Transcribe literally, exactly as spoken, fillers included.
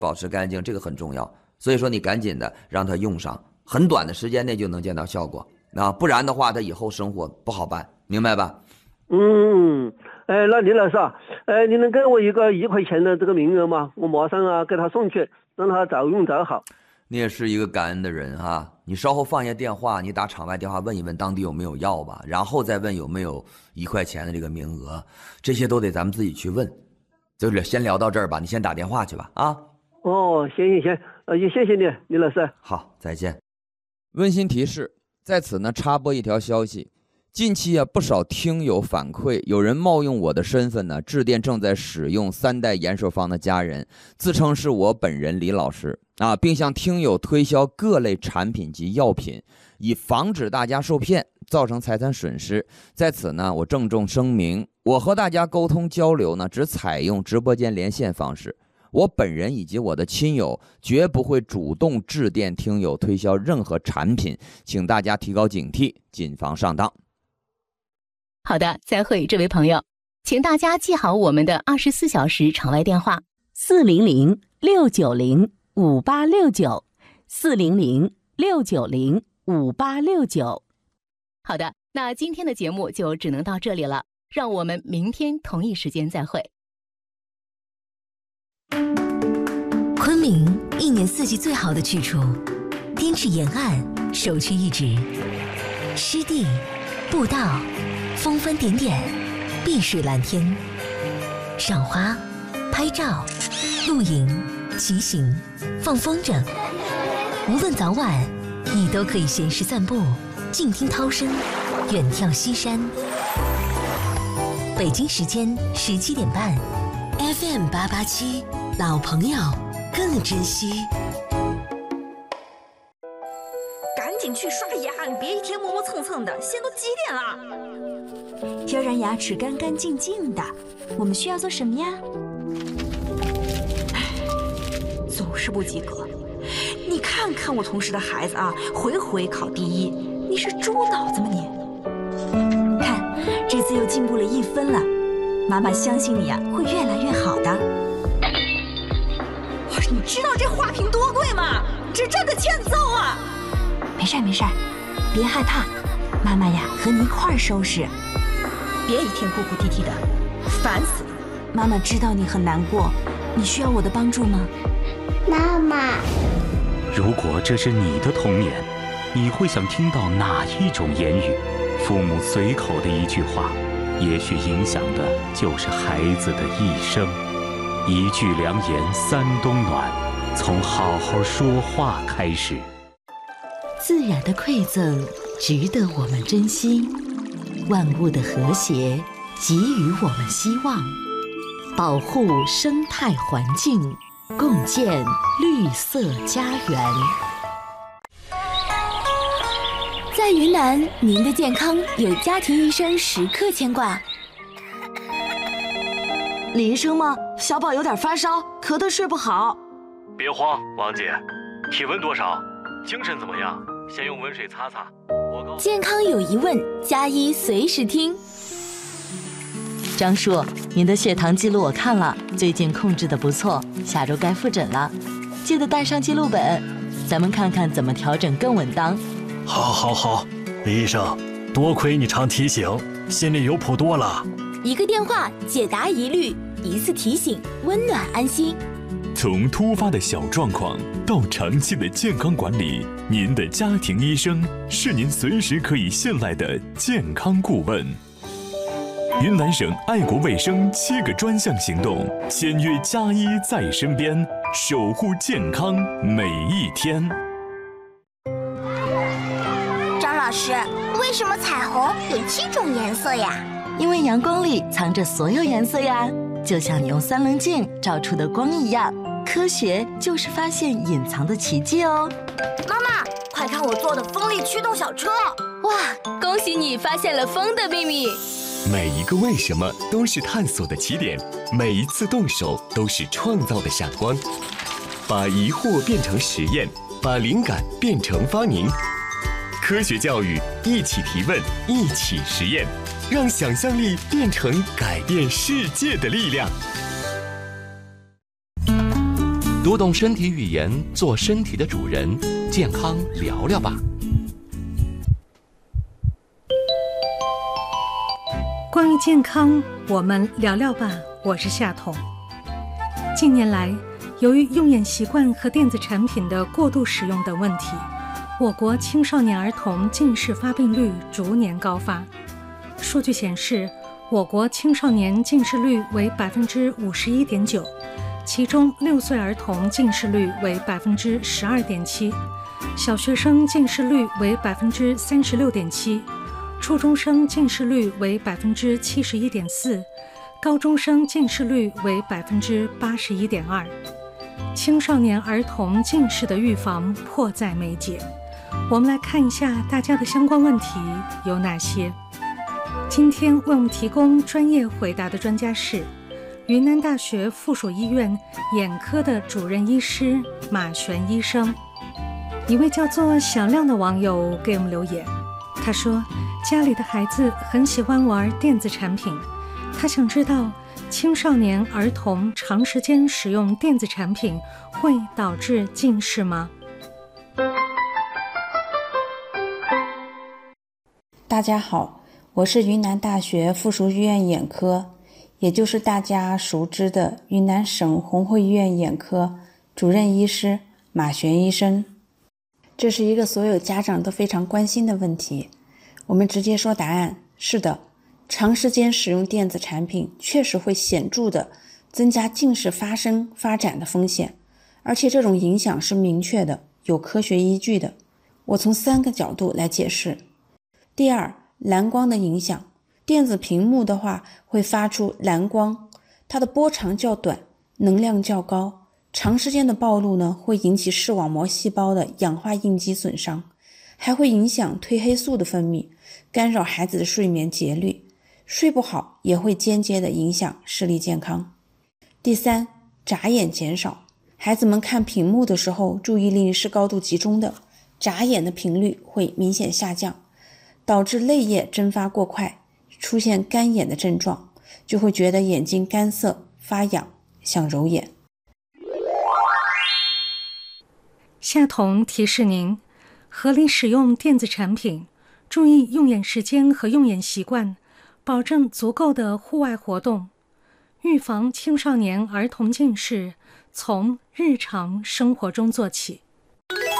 保持干净，这个很重要。所以说你赶紧的让它用上，很短的时间内就能见到效果，啊，不然的话它以后生活不好办，明白吧？ 嗯，哎，那李老师啊，哎，你能给我一个一块钱的这个名额吗？我马上啊给他送去，让他早用早好。 你也是一个感恩的人哈，你稍后放下电话，你打场外电话问一问当地有没有药吧，然后再问有没有一块钱的这个名额，这些都得咱们自己去问。就先聊到这儿吧，你先打电话去吧啊。 哦，行行行，呃，也谢谢你，李老师。 好，再见。 温馨提示，在此呢插播一条消息，近期啊不少听友反馈，有人冒用我的身份呢致电正在使用三代延寿方的家人，自称是我本人李老师啊，并向听友推销各类产品及药品，以防止大家受骗，造成财产损失。在此呢，我郑重声明，我和大家沟通交流呢，只采用直播间连线方式。我本人以及我的亲友绝不会主动致电听友推销任何产品，请大家提高警惕，谨防上当。 好的，再会，这位朋友，请大家记好我们的二十四小时场外电话：四零零六九零五八六九，四零零六九零五八六九。好的，那今天的节目就只能到这里了，让我们明天同一时间再会。 昆明一年四季最好的去处，滇池沿岸首屈一指，湿地、步道、峰峰点点，碧水蓝天，赏花、拍照、露营、骑行、放风筝，无论早晚，你都可以闲时散步，静听涛声，远眺西山。北京时间十七点半 ，F M 八八七，老朋友更珍惜。 赶紧去刷牙，你别一天磨磨蹭蹭的，现在都几点了？ 要让牙齿干干净净的，我们需要做什么呀？ 总是不及格。你看看我同事的孩子啊，回回考第一，你是猪脑子吗你？ 看，这次又进步了一分了，妈妈相信你啊，会越来越好的。 你知道这花瓶多贵吗？这这个欠揍啊！ 没事没事，别害怕，妈妈呀和你一块儿收拾。 别一天哭哭啼啼的，烦死了。 妈妈知道你很难过，你需要我的帮助吗？ 妈妈， 如果这是你的童年，你会想听到哪一种言语？父母随口的一句话，也许影响的就是孩子的一生。一句良言三冬暖，从好好说话开始。 自然的馈赠值得我们珍惜，万物的和谐给予我们希望，保护生态环境，共建绿色家园。 在云南，您的健康有家庭医生时刻牵挂。 李医生吗？小宝有点发烧，咳得睡不好。 别慌，王姐，体温多少？精神怎么样？先用温水擦擦。我告健康有疑问，加医随时听。 张叔，您的血糖记录我看了，最近控制得不错，下周该复诊了，记得带上记录本，咱们看看怎么调整更稳当。 好，好，好，李医生，多亏你常提醒，心里有谱多了。 一个电话解答疑虑，一次提醒温暖安心。 从突发的小状况到长期的健康管理，您的家庭医生是您随时可以信赖的健康顾问。云南省爱国卫生七个专项行动，签约加医在身边，守护健康每一天。 张老师，为什么彩虹有七种颜色呀？ 因为阳光里藏着所有颜色呀，就像你用三棱镜照出的光一样。科学就是发现隐藏的奇迹哦。 妈妈，快看我做的风力驱动小车！ 哇，恭喜你发现了风的秘密。 每一个为什么都是探索的起点，每一次动手都是创造的闪光。把疑惑变成实验，把灵感变成发明。科学教育，一起提问，一起实验，让想象力变成改变世界的力量。 读懂身体语言，做身体的主人，健康聊聊吧。 关于健康，我们聊聊吧。我是夏彤。近年来，由于用眼习惯和电子产品的过度使用等问题，我国青少年儿童近视发病率逐年高发。数据显示，我国青少年近视率为百分之五十一点九，其中六岁儿童近视率为百分之十二点七，小学生近视率为百分之三十六点七，初中生近视率为百分之七十一点四，高中生近视率为百分之八十一点二。青少年儿童近视的预防迫在眉睫。我们来看一下大家的相关问题有哪些。今天为我们提供专业回答的专家是云南大学附属医院眼科的主任医师马璇医生。一位叫做小亮的网友给我们留言，他说家里的孩子很喜欢玩电子产品，他想知道青少年儿童长时间使用电子产品会导致近视吗？ 大家好，我是云南大学附属医院眼科，也就是大家熟知的云南省红会医院眼科主任医师马璇医生。这是一个所有家长都非常关心的问题。我们直接说答案，是的，长时间使用电子产品确实会显著地增加近视发生发展的风险，而且这种影响是明确的，有科学依据的。我从三个角度来解释。第二，蓝光的影响。电子屏幕的话会发出蓝光，它的波长较短，能量较高，长时间的暴露呢，会引起视网膜细胞的氧化应激损伤，还会影响褪黑素的分泌，干扰孩子的睡眠节律，睡不好也会间接的影响视力健康。第三，眨眼减少。孩子们看屏幕的时候注意力是高度集中的，眨眼的频率会明显下降，导致泪液蒸发过快，出现干眼的症状，就会觉得眼睛干涩发痒，想揉眼。 夏彤提示您，合理使用电子产品，注意用眼时间和用眼习惯，保证足够的户外活动，预防青少年儿童近视，从日常生活中做起。